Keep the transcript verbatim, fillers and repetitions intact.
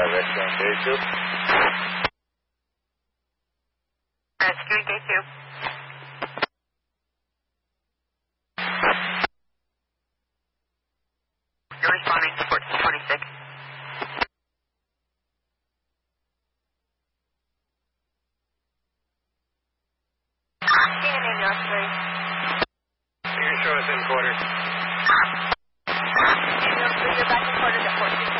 five, restaurant day two. Rescue day two. You're responding to fourteen twenty-six. Stand in your three. You can show us in quarters. And you're back in quarters at fourteen.